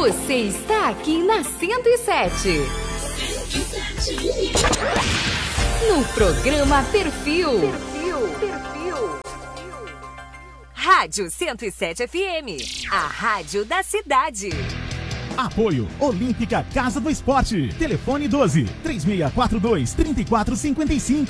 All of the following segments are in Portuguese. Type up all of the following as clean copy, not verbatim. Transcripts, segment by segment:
Você está aqui na 107. No programa Perfil. Rádio 107 FM, a rádio da cidade. Apoio Olímpica Casa do Esporte. Telefone 12-3642-3455.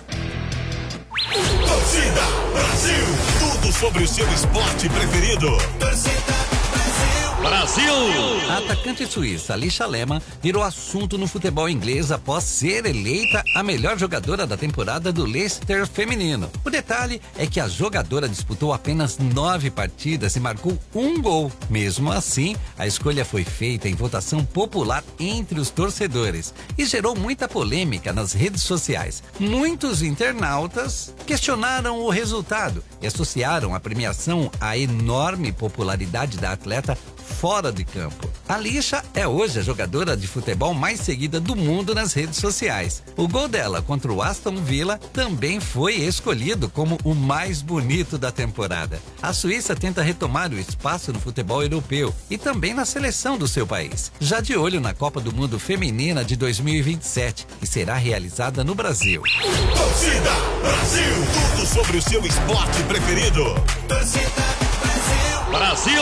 Torcida Brasil, tudo sobre o seu esporte preferido. Torcida Brasil! A atacante suíça Alisha Lehmann virou assunto no futebol inglês após ser eleita a melhor jogadora da temporada do Leicester feminino. O detalhe é que a jogadora disputou apenas 9 partidas e marcou 1 gol. Mesmo assim, a escolha foi feita em votação popular entre os torcedores e gerou muita polêmica nas redes sociais. Muitos internautas questionaram o resultado e associaram a premiação à enorme popularidade da atleta fora de campo. A Alisha é hoje a jogadora de futebol mais seguida do mundo nas redes sociais. O gol dela contra o Aston Villa também foi escolhido como o mais bonito da temporada. A Suíça tenta retomar o espaço no futebol europeu e também na seleção do seu país, já de olho na Copa do Mundo Feminina de 2027, que será realizada no Brasil. Torcida Brasil, tudo sobre o seu esporte preferido. Torcida Brasil!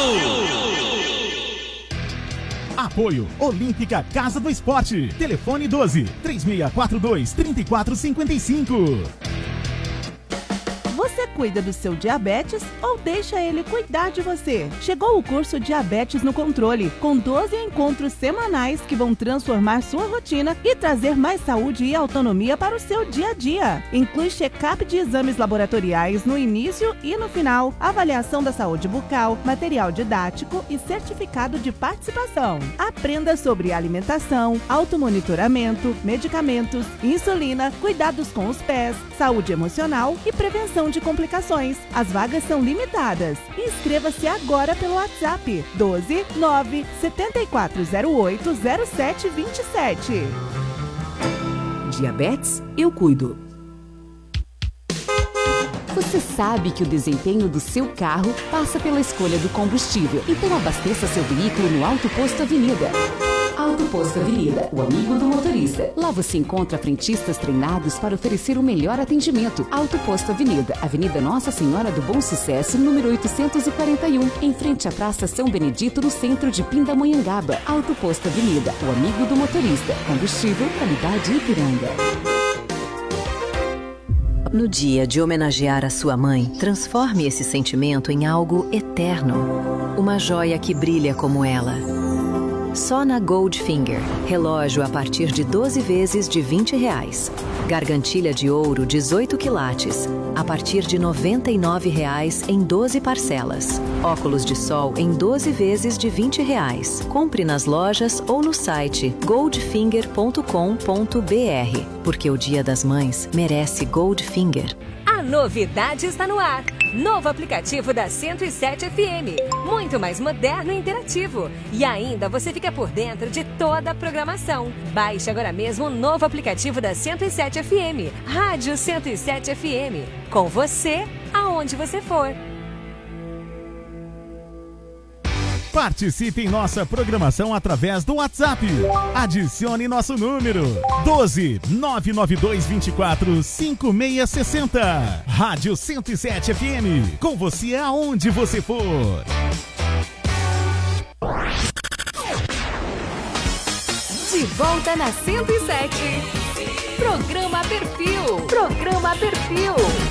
Apoio Olímpica Casa do Esporte. Telefone 12-3642-3455. Você cuida do seu diabetes ou deixa ele cuidar de você? Chegou o curso Diabetes no Controle, com 12 encontros semanais que vão transformar sua rotina e trazer mais saúde e autonomia para o seu dia a dia. Inclui check-up de exames laboratoriais no início e no final, avaliação da saúde bucal, material didático e certificado de participação. Aprenda sobre alimentação, automonitoramento, medicamentos, insulina, cuidados com os pés, saúde emocional e prevenção de complicações. As vagas são limitadas. Inscreva-se agora pelo WhatsApp 12 9 7408 0727. Diabetes, eu cuido. Você sabe que o desempenho do seu carro passa pela escolha do combustível. Então abasteça seu veículo no Auto Posto Avenida. Auto Posto Avenida, o amigo do motorista. Lá você encontra frentistas treinados para oferecer o melhor atendimento. Auto Posto Avenida, Avenida Nossa Senhora do Bom Sucesso, número 841, em frente à Praça São Benedito, no centro de Pindamonhangaba. Auto Posto Avenida, o amigo do motorista. Combustível, qualidade Ipiranga. No dia de homenagear a sua mãe, transforme esse sentimento em algo eterno. Uma joia que brilha como ela. Só na Goldfinger. Relógio a partir de 12 vezes de R$20. Gargantilha de ouro 18 quilates, a partir de R$ 99,00 em 12 parcelas. Óculos de sol em 12 vezes de R$20. Compre nas lojas ou no site goldfinger.com.br, porque o Dia das Mães merece Goldfinger. A novidade está no ar. Novo aplicativo da 107 FM. Muito mais moderno e interativo. E ainda você fica por dentro de toda a programação. Baixe agora mesmo o novo aplicativo da 107 FM. Rádio 107 FM. Com você, aonde você for. Participe em nossa programação através do WhatsApp. Adicione nosso número 12 992 24 5660. Rádio 107 FM. Com você aonde você for. De volta na 107. Programa Perfil. Programa Perfil.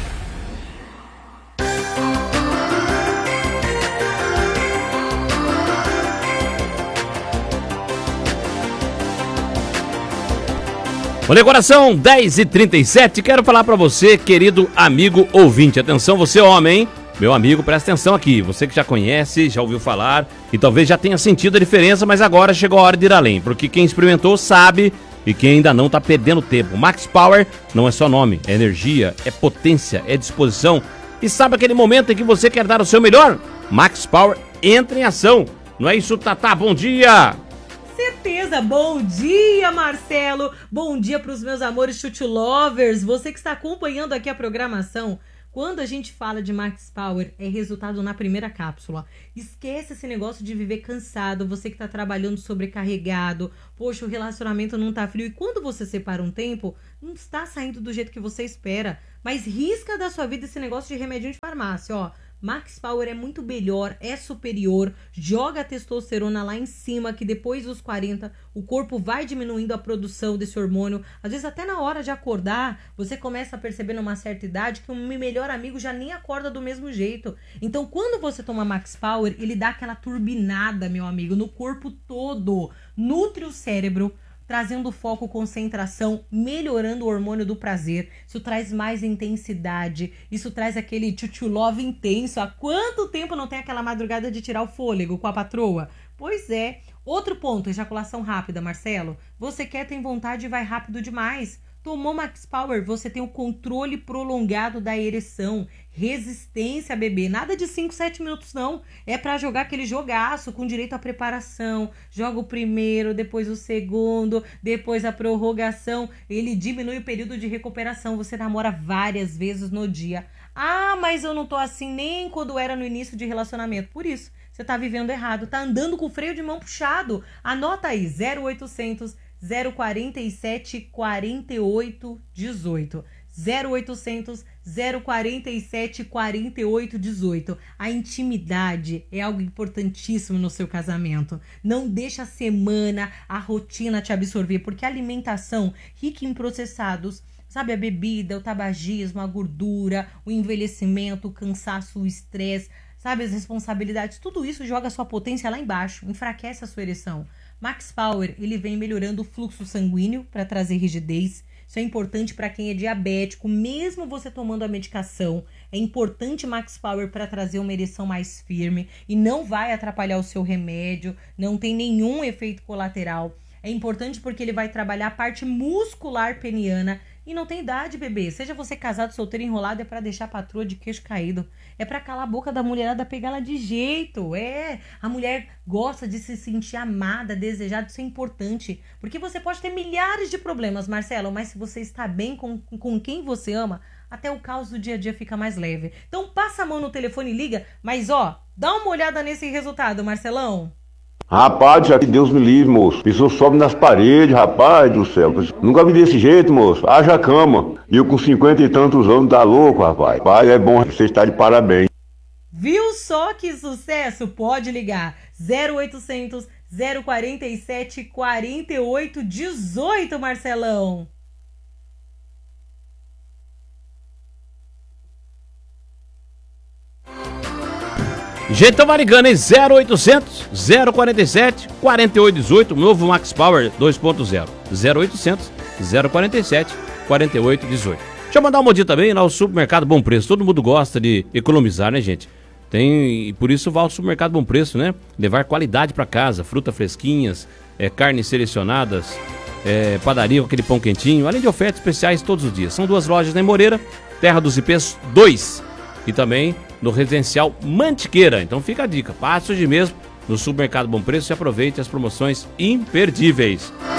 Olha, agora são 10h37, quero falar pra você, querido amigo ouvinte. Atenção, você homem, hein? Meu amigo, presta atenção aqui. Você que já conhece, já ouviu falar e talvez já tenha sentido a diferença, mas agora chegou a hora de ir além. Porque quem experimentou sabe e quem ainda não tá perdendo tempo. Max Power não é só nome, é energia, é potência, é disposição. E sabe aquele momento em que você quer dar o seu melhor? Max Power entra em ação. Não é isso, Tatá? Bom dia! Certeza, bom dia Marcelo, bom dia para os meus amores chute lovers, você que está acompanhando aqui a programação Quando a gente fala de Max Power, é resultado na primeira cápsula. Esquece esse negócio de viver cansado, você que tá trabalhando sobrecarregado, poxa, o relacionamento não tá frio. E quando você separa um tempo, não está saindo do jeito que você espera. Mas risca da sua vida esse negócio de remedinho de farmácia, ó. Max Power é muito melhor, é superior, joga a testosterona lá em cima, que depois dos 40 o corpo vai diminuindo a produção desse hormônio. Às vezes até na hora de acordar, você começa a perceber numa certa idade que um melhor amigo já nem acorda do mesmo jeito. Então quando você toma Max Power, ele dá aquela turbinada, meu amigo, no corpo todo, nutre o cérebro, trazendo foco, concentração, melhorando o hormônio do prazer. Isso traz mais intensidade, isso traz aquele tchutchu love intenso. Há quanto tempo não tem aquela madrugada de tirar o fôlego com a patroa? Pois é. Outro ponto, ejaculação rápida, Marcelo. Você quer, tem vontade e vai rápido demais. Tomou Max Power, você tem o controle prolongado da ereção, resistência, bebê. Nada de 5, 7 minutos, não. É pra jogar aquele jogaço com direito à preparação. Joga o primeiro, depois o segundo, depois a prorrogação. Ele diminui o período de recuperação. Você namora várias vezes no dia. Ah, mas eu não tô assim nem quando era no início de relacionamento. Por isso, você tá vivendo errado, tá andando com o freio de mão puxado. Anota aí, 0800 047 48 18. 0800 047 48 18. A intimidade é algo importantíssimo no seu casamento. Não deixa a semana, a rotina te absorver, porque a alimentação rica em processados, sabe, a bebida, o tabagismo, a gordura, o envelhecimento, o cansaço, o estresse, sabe, as responsabilidades, tudo isso joga a sua potência lá embaixo, enfraquece a sua ereção. Max Power, ele vem melhorando o fluxo sanguíneo para trazer rigidez. Isso é importante para quem é diabético, mesmo você tomando a medicação. É importante Max Power para trazer uma ereção mais firme e não vai atrapalhar o seu remédio, não tem nenhum efeito colateral. É importante porque ele vai trabalhar a parte muscular peniana. E não tem idade, bebê. Seja você casado, solteiro, enrolado, é pra deixar a patroa de queixo caído. É pra calar a boca da mulherada, pegar ela de jeito. É, a mulher gosta de se sentir amada, desejada. Isso é importante. Porque você pode ter milhares de problemas, Marcelo, mas se você está bem com quem você ama, até o caos do dia a dia fica mais leve. Então passa a mão no telefone e liga, mas ó, dá uma olhada nesse resultado, Marcelão. Rapaz, aqui Deus me livre, moço. Pessoa sobe nas paredes, rapaz do céu. Nunca vi desse jeito, moço. Haja cama. E eu com 50 e tantos anos, tá louco, rapaz. Pai, é bom, você está de parabéns. Viu só que sucesso? Pode ligar. 0800 047 48 18, Marcelão. Gente, então vai ligando, hein? 0800 047 4818, novo Max Power 2.0. 0800 047 4818. Deixa eu mandar um modinho também lá ao Supermercado Bom Preço. Todo mundo gosta de economizar, né, gente? E por isso vai ao Supermercado Bom Preço, né? Levar qualidade para casa, frutas fresquinhas, carnes selecionadas, padaria com aquele pão quentinho, além de ofertas especiais todos os dias. São 2 lojas na Moreira, Terra dos Ipês 2 e também no Residencial Mantiqueira. Então fica a dica, passe hoje mesmo no Supermercado Bom Preço e aproveite as promoções imperdíveis.